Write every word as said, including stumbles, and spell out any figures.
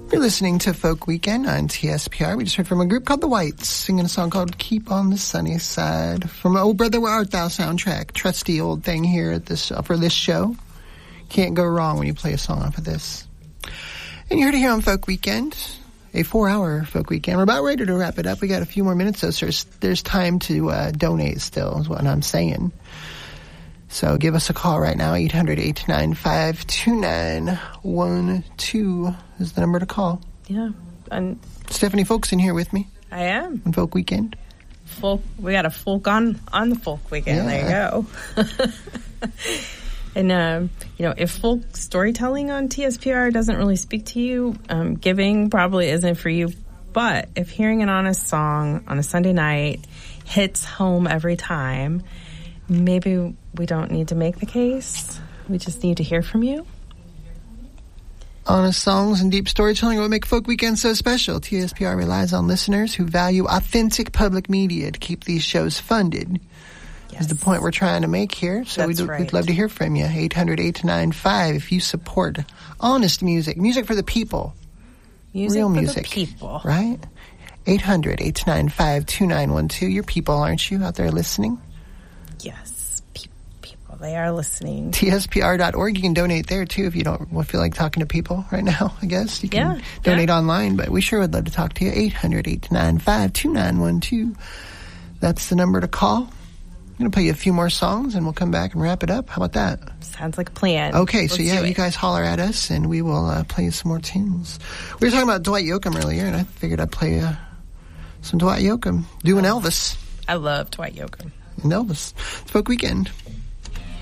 You're listening to Folk Weekend on T S P R. We just heard from a group called The Whites singing a song called Keep on the Sunny Side from Oh Brother Where Art Thou soundtrack. Trusty old thing here at this uh, for this show. Can't go wrong when you play a song off of this. And you heard it here on Folk Weekend, a four-hour Folk Weekend. We're about ready to wrap it up. We got a few more minutes, so there's, there's time to uh, donate still, is what I'm saying. So give us a call right now. eight hundred, eight nine five, two nine one two is the number to call. Yeah. And Stephanie Folk's in here with me. I am. On Folk Weekend. Folk, we got a folk on, on the Folk Weekend. Yeah. There you go. And, um, you know, if folk storytelling on T S P R doesn't really speak to you, um, giving probably isn't for you. But if hearing an honest song on a Sunday night hits home every time, maybe we don't need to make the case. We just need to hear from you. Honest songs and deep storytelling will make Folk Weekend so special. T S P R relies on listeners who value authentic public media to keep these shows funded. Yes. Is the point we're trying to make here. So we'd, right. we'd love to hear from you. eight hundred, eight nine five if you support honest music. Music for the people. Music Real for music. The people. Right? eight hundred, eight nine five, two nine one two. You're people, aren't you, out there listening? Yes. Pe- people. They are listening. T S P R dot org. You can donate there, too, if you don't feel like talking to people right now, I guess. You can yeah. donate yeah. online, but we sure would love to talk to you. eight hundred, eight nine five, two nine one two. That's the number to call. I'm going to play you a few more songs, and we'll come back and wrap it up. How about that? Sounds like a plan. Okay, Let's so yeah, you guys holler at us, and we will uh, play you some more tunes. We were talking about Dwight Yoakam earlier, and I figured I'd play uh, some Dwight Yoakam doing Elvis. I love Dwight Yoakam. And Elvis. It's Folk Weekend.